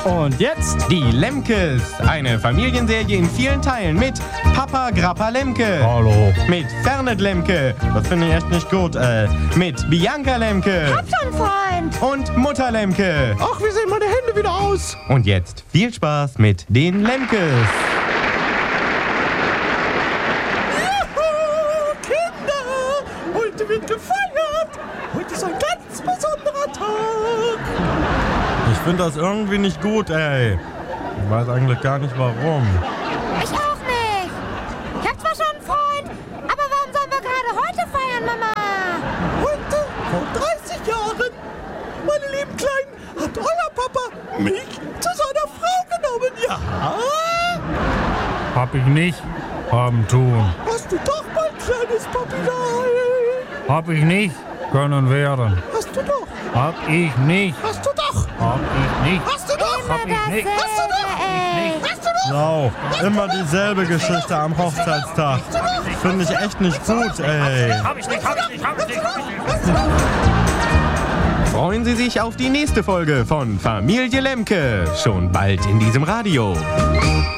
Und jetzt Die Lemkes, eine Familienserie in vielen Teilen mit Papa Grappa Lemke. Hallo. Mit Fernet Lemke, das finde ich echt nicht gut, mit Bianca Lemke. Hab schon, Freund. Und Mutter Lemke. Ach, wie sehen meine Hände wieder aus? Und jetzt viel Spaß mit den Lemkes. Kinder, heute wird gefeiert. Heute ist ein ganz besonderer Tag. Ich finde das irgendwie nicht gut, ey. Ich weiß eigentlich gar nicht warum. Ich auch nicht. Ich hab zwar schon einen Freund, aber warum sollen wir gerade heute feiern, Mama? Heute, vor 30 Jahren, meine lieben Kleinen, hat euer Papa mich zu seiner Frau genommen, ja? Hab ich nicht haben tun. Hast du doch, mein kleines Papillon. Hab ich nicht können werden. Hast du doch. Hab ich nicht. Hast du doch. Hab ich nicht. Hast du doch. Hab ich nicht. Hast du doch. Ey. Hast du doch. Sau, immer dieselbe Geschichte am Hochzeitstag. Finde ich echt nicht gut, ey. Hab ich nicht. Hab ich nicht. Hab ich nicht. Freuen Sie sich auf die nächste Folge von Familie Lemke. Schon bald in diesem Radio.